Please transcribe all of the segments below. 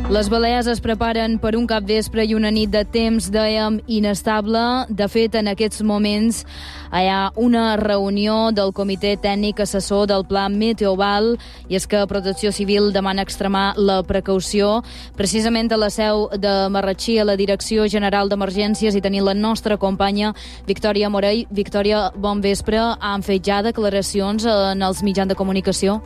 Les Balears es preparen per un capvespre i una nit de temps, dèiem, inestable. De fet, en aquests moments hi ha una reunió del Comitè Tècnic Assessor del Pla Meteoval i és que Protecció Civil demana extremar la precaució. Precisament a la seu de Marratxí, a la Direcció General d'Emergències, i tenir la nostra companya Victòria Morell. Victòria, bon vespre. Han fet ja declaracions en els mitjans de comunicació?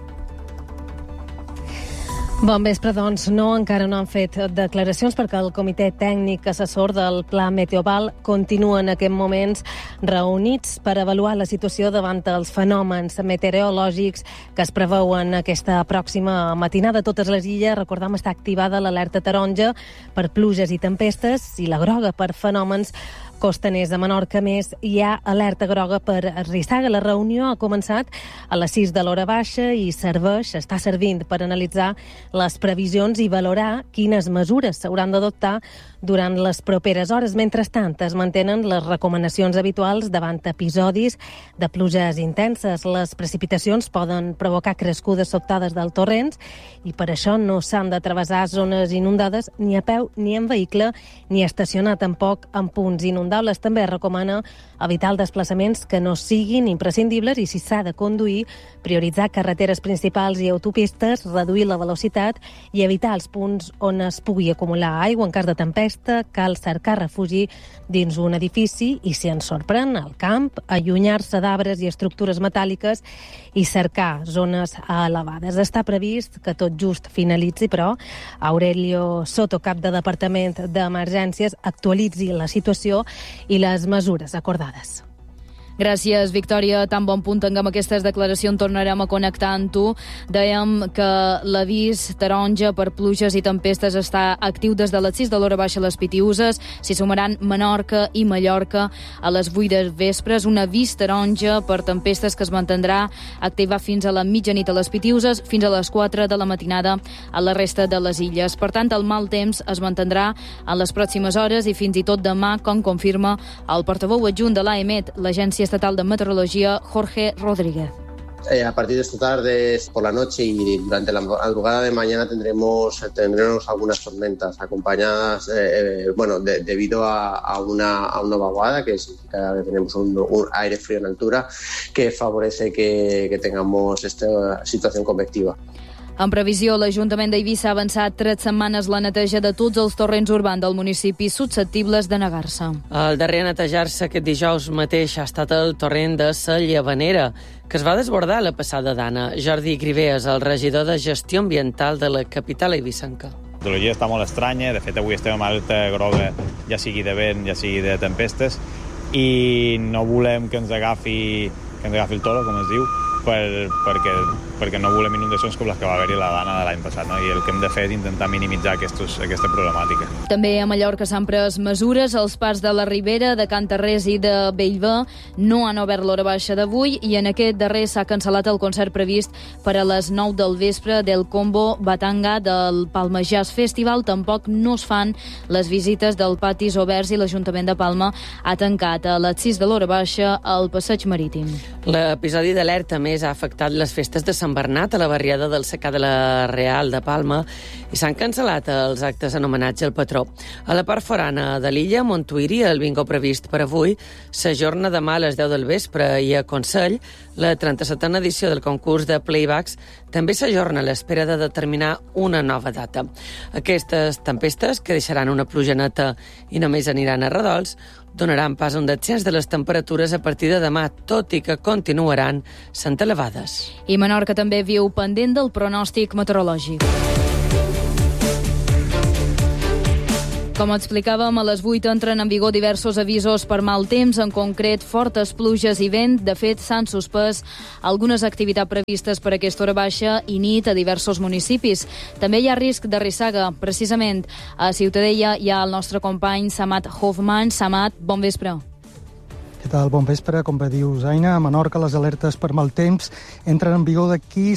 Bon vespre, doncs no, encara no han fet declaracions perquè el Comitè Tècnic Assessor del Pla Meteoval continua en aquests moments reunits per avaluar la situació davant dels fenòmens meteorològics que es preveuen aquesta pròxima matinada. Totes les illes, recordem, està activada l'alerta taronja per pluges i tempestes i la groga per fenòmens costaners. A Menorca, més, hi ha alerta groga per rissaga. La reunió ha començat a les 6 de l'hora baixa i està servint per analitzar les previsions i valorar quines mesures s'hauran d'adoptar durant les properes hores. Mentrestant, es mantenen les recomanacions habituals davant episodis de pluges intenses. Les precipitacions poden provocar crescudes sobtades del torrents i per això no s'han de travessar zones inundades ni a peu ni en vehicle, ni estacionar tampoc en punts inundables. També es recomana evitar els desplaçaments que no siguin imprescindibles i, si s'ha de conduir, prioritzar carreteres principals i autopistes, reduir la velocitat i evitar els punts on es pugui acumular aigua. En cas de tempesta, cal cercar refugi dins un edifici i, si ens sorprèn, al camp, allunyar-se d'arbres i estructures metàl·liques i cercar zones elevades. Està previst que tot just finalitzi, però Aurelio Soto, cap de Departament d'Emergències, actualitzi la situació i les mesures acordades. Gràcies, Victòria. Tan bon punt tinguem aquestes declaracions, tornarem a connectar amb tu. Dèiem que l'avís taronja per pluges i tempestes està actiu des de les 6 de l'hora baixa a les Pitiüses. S'hi sumaran Menorca i Mallorca a les 8 de vespres. Un avís taronja per tempestes que es mantindrà activat fins a la mitjanit a les Pitiüses, fins a les 4 de la matinada a la resta de les illes. Per tant, el mal temps es mantindrà en les pròximes hores i fins i tot demà, com confirma el portaveu adjunt de l'AEMET, l'Agència Estatal de Meteorología, Jorge Rodríguez. A partir de esta tarde, por la noche y durante la madrugada de mañana tendremos algunas tormentas acompañadas, debido a una vaguada, que significa que tenemos un aire frío en altura que favorece que tengamos esta situación convectiva. En previsió, l'Ajuntament d'Eivissa ha avançat 3 setmanes la neteja de tots els torrents urbans del municipi susceptibles de negar-se. El darrer a netejar-se aquest dijous mateix ha estat el torrent de Sa Llavanera, que es va desbordar la passada d'Anna. Jordi Griveas, el regidor de Gestió Ambiental de la capital eivissenca. La meteorologia està molt estranya, de fet avui estem amb alerta groga, ja sigui de vent, ja sigui de tempestes, i no volem que ens agafi el toro, com es diu, perquè no volem inundacions com les que va haver-hi la Dana de l'any passat, no? I el que hem de fer és intentar minimitzar aquesta problemàtica. També a Mallorca s'han pres mesures. Els parcs de la Ribera, de Can Tarrés i de Bellver no han obert l'hora baixa d'avui i en aquest darrer s'ha cancel·lat el concert previst per a les 9 del vespre del Combo Batanga del Palma Jazz Festival. Tampoc no es fan les visites del patis oberts i l'Ajuntament de Palma ha tancat a les 6 de l'hora baixa el passeig marítim. L'episodi d'alerta més ha afectat les festes de Sant Bernat a la barriada del Secà de la Real de Palma i s'han cancel·lat els actes en homenatge al patró. A la part forana de l'illa, Montuïri, el bingo previst per avui s'ajorna demà a les 10 del vespre i a Consell, la 37a edició del concurs de playbacks també s'ajorna a l'espera de determinar una nova data. Aquestes tempestes, que deixaran una pluja neta i només aniran a redols, donaran pas a un descens de les temperatures a partir de demà, tot i que continuaran sent elevades. I Menorca també viu pendent del pronòstic meteorològic. Com explicàvem, a les 8 entren en vigor diversos avisos per mal temps, en concret fortes pluges i vent. De fet, s'han suspès algunes activitats previstes per aquesta hora baixa i nit a diversos municipis. També hi ha risc de rissaga. Precisament a Ciutadella hi ha el nostre company Samat Hoffman. Samat, bon vespre. Què tal? Bon vespre. Com bé dius, Aina, a Menorca les alertes per mal temps entren en vigor d'aquí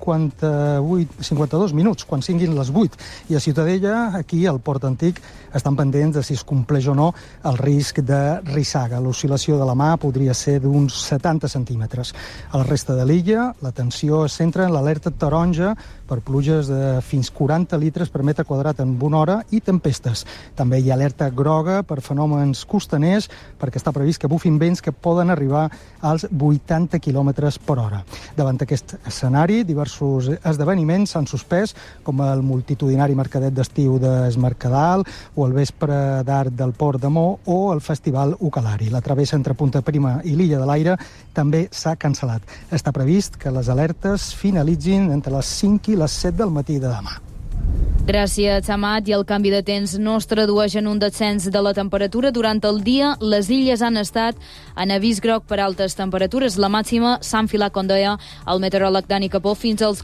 52 minuts, quan siguin les 8. I a Ciutadella, aquí al Port Antic, estan pendents de si es compleix o no el risc de rissaga. L'oscil·lació de la mà podria ser d'uns 70 centímetres. A la resta de l'illa, l'atenció es centra en l'alerta taronja per pluges de fins 40 litres per metre quadrat en una hora i tempestes. També hi ha alerta groga per fenòmens costaners perquè està previst que bufin vents que poden arribar als 80 km per hora. Davant aquest escenari, diversos esdeveniments s'han suspès, com el multitudinari mercadet d'estiu d'Es Mercadal o el vespre d'art del Port de Mo o el Festival Ucalari. La travessa entre Punta Prima i l'Illa de l'Aire també s'ha cancel·lat. Està previst que les alertes finalitzin entre les 5 i les 7 del matí de demà. Gràcies, Amat. I el canvi de temps no es tradueix en un descens de la temperatura. Durant el dia, les illes han estat en avís groc per altes temperatures. La màxima s'ha enfilat, com deia el meteoròleg Dani Capó, fins als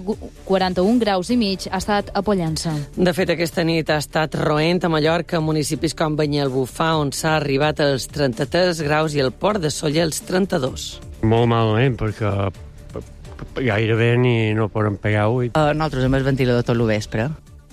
41 graus i mig. Ha estat a Pollença. De fet, aquesta nit ha estat roent a Mallorca, municipis com Banyalbufar, on s'ha arribat als 33 graus, i el Port de Sóller als 32. Molt malament, perquè gairebé ni no poden pegar ull. Nosaltres amb el ventilador tot el vespre.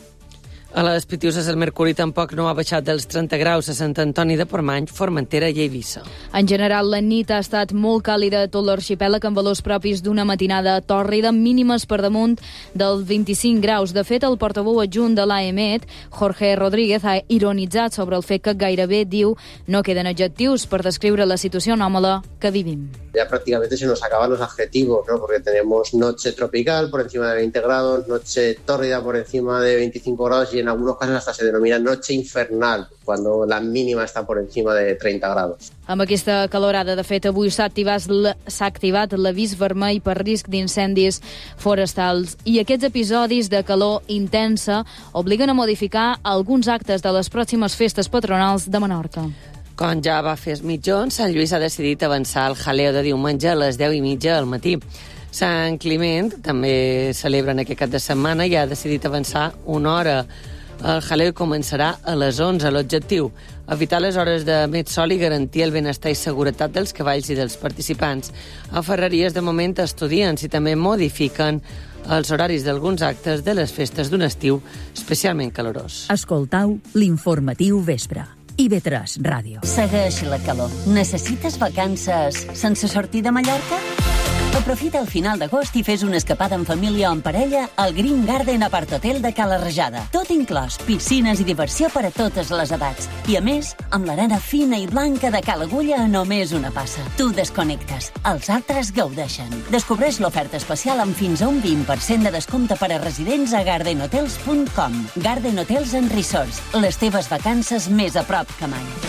A les Pitiuses el mercuri tampoc no ha baixat dels 30 graus a Sant Antoni de Portmany, Formentera i Eivissa. En general, la nit ha estat molt càlida a tot l'arxipèlag, amb valors propis d'una matinada tòrrida, mínimes per damunt dels 25 graus. De fet, el portaveu adjunt de l'AEMET, Jorge Rodríguez, ha ironitzat sobre el fet que gairebé, diu, no queden adjectius per descriure la situació anòmala que vivim. Ya prácticamente se nos acaban los adjetivos, ¿no? Porque tenemos noche tropical por encima de 20 grados, noche tórrida por encima de 25 grados y en algunos casos hasta se denomina noche infernal, cuando la mínima está por encima de 30 grados. Amb aquesta calorada, de fet, avui s'ha activat l'avís vermell per risc d'incendis forestals. I aquests episodis de calor intensa obliguen a modificar alguns actes de les pròximes festes patronals de Menorca. Com ja va fer mitjons, Sant Lluís ha decidit avançar el jaleo de diumenge a les 10:30 al matí. Sant Climent també celebra en aquest cap de setmana i ha decidit avançar una hora. El jaleo començarà a les 11. L'objectiu, evitar les hores de més sol i garantir el benestar i seguretat dels cavalls i dels participants. A Ferreries, de moment, estudien si també modifiquen els horaris d'alguns actes de les festes d'un estiu especialment calorós. Escoltau l'informatiu vespre. IB3 Ràdio. Segueix la calor. Necessites vacances sense sortir de Mallorca? Aprofita el final d'agost i fes una escapada en família o en parella al Green Garden Apart Hotel de Cala Rajada. Tot inclòs, piscines i diversió per a totes les edats. I a més, amb l'arena fina i blanca de Cala Agulla a només una passa. Tu desconnectes, els altres gaudeixen. Descobreix l'oferta especial amb fins a un 20% de descompte per a residents a gardenhotels.com. Garden Hotels and Resorts, les teves vacances més a prop que mai.